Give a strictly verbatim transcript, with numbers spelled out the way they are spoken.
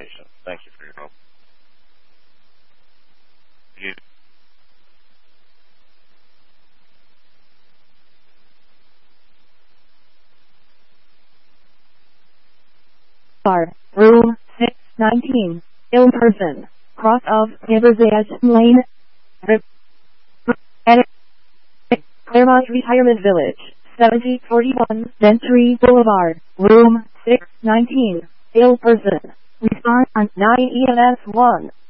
information. Thank you for your help. You Bar, room six nineteen, ill person, cross of Everzayas Lane, Edit, Claremont Retirement Village, seventy forty-one, Century Boulevard, room six nineteen, ill person, respond on nine E M S one.